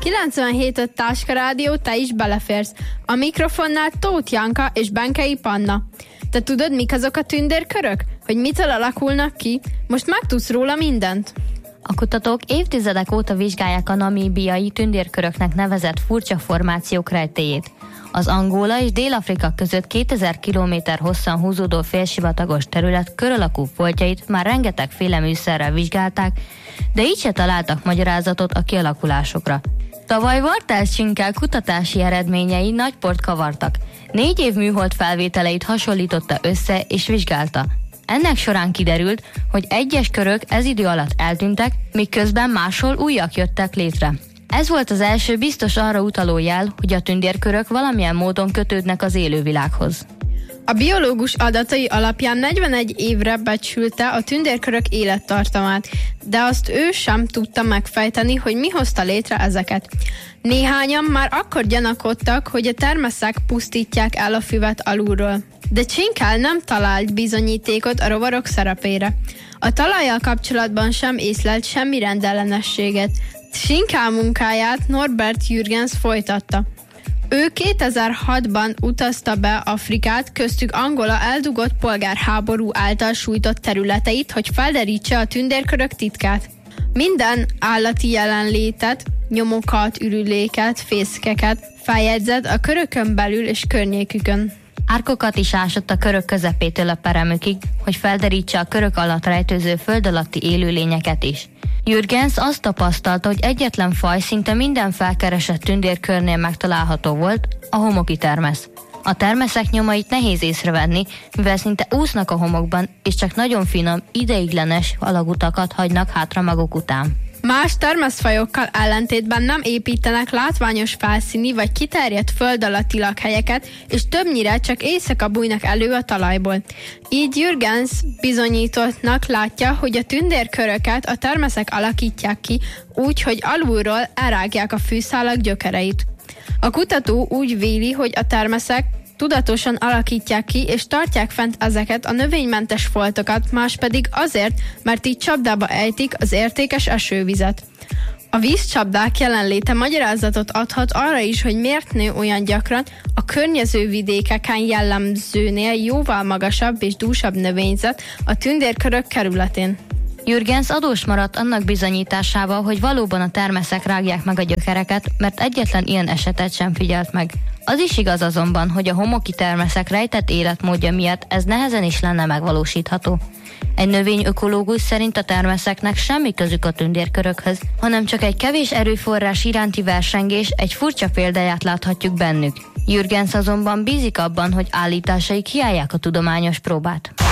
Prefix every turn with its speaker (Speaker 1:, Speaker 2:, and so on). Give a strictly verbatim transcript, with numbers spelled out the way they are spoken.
Speaker 1: kilencvenhét öt Táska Rádió, te is beleférsz. A mikrofonnál Tóth Janka és Benkei Panna. Te tudod, mik azok a tündérkörök? Hogy mitől alakulnak ki? Most megtudsz róla mindent.
Speaker 2: A kutatók évtizedek óta vizsgálják a namíbiai tündérköröknek nevezett furcsa formációk rejtélyét. Az Angola és Dél-Afrika között kétezer kilométer hosszan húzódó félsivatagos terület kör alakú foltjait már rengetegféle műszerrel vizsgálták, de így se találtak magyarázatot a kialakulásokra. Tavaly Vartás-Csinkál kutatási eredményei nagy port kavartak. Négy év műhold felvételeit hasonlította össze és vizsgálta. Ennek során kiderült, hogy egyes körök ez idő alatt eltűntek, miközben máshol újak jöttek létre. Ez volt az első biztos arra utaló jel, hogy a tündérkörök valamilyen módon kötődnek az élővilághoz.
Speaker 1: A biológus adatai alapján negyvenegy évre becsülte a tündérkörök élettartamát, de azt ő sem tudta megfejteni, hogy mi hozta létre ezeket. Néhányan már akkor gyanakodtak, hogy a termeszek pusztítják el a füvet alulról. De Csinkál nem talált bizonyítékot a rovarok szerepére. A talajjal kapcsolatban sem észlelt semmi rendellenességet. Csinkál munkáját Norbert Jürgens folytatta. Ő kétezer-hatban utazta be Afrikát, köztük Angola eldugott polgárháború által sújtott területeit, hogy felderítse a tündérkörök titkát. Minden állati jelenlétet, nyomokat, ürüléket, fészkeket feljegyzett a körökön belül és környékükön.
Speaker 2: Árkokat is ásott a körök közepétől a peremükig, hogy felderítse a körök alatt rejtőző föld alatti élőlényeket is. Jürgens azt tapasztalta, hogy egyetlen faj szinte minden felkeresett tündérkörnél megtalálható volt, a homoki termesz. A termeszek nyomait nehéz észrevenni, mivel szinte úsznak a homokban, és csak nagyon finom, ideiglenes alagutakat hagynak hátra maguk után.
Speaker 1: Más termeszfajokkal ellentétben nem építenek látványos felszíni vagy kiterjedt föld alatti lakhelyeket, és többnyire csak éjszaka bújnak elő a talajból. Így Jürgens bizonyítottnak látja, hogy a tündérköröket a termeszek alakítják ki úgy, hogy alulról elrágják a fűszálak gyökereit. A kutató úgy véli, hogy a termeszek tudatosan alakítják ki és tartják fent ezeket a növénymentes foltokat, más pedig azért, mert így csapdába ejtik az értékes esővizet. A vízcsapdák jelenléte magyarázatot adhat arra is, hogy miért nő olyan gyakran a környező vidékeken jellemzőnél jóval magasabb és dúsabb növényzet a tündérkörök kerületén.
Speaker 2: Jürgens adós maradt annak bizonyításával, hogy valóban a termeszek rágják meg a gyökereket, mert egyetlen ilyen esetet sem figyelt meg. Az is igaz azonban, hogy a homoki termeszek rejtett életmódja miatt ez nehezen is lenne megvalósítható. Egy növényökológus szerint a termeszeknek semmi közük a tündérkörökhöz, hanem csak egy kevés erőforrás iránti versengés, egy furcsa példáját láthatjuk bennük. Jürgens azonban bízik abban, hogy állításaik hiányolják a tudományos próbát.